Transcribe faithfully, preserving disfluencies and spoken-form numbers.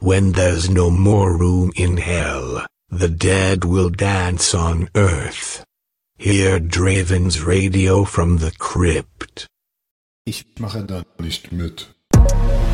When there's no more room in hell, the dead will dance on earth. Hear Draven's radio from the crypt. Ich mache da nicht mit.